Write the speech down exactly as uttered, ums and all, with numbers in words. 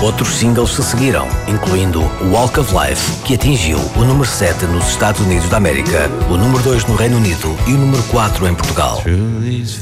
Outros singles se seguiram, incluindo Walk of Life, que atingiu o número sete nos Estados Unidos da América, o número dois no Reino Unido e o número quatro em Portugal.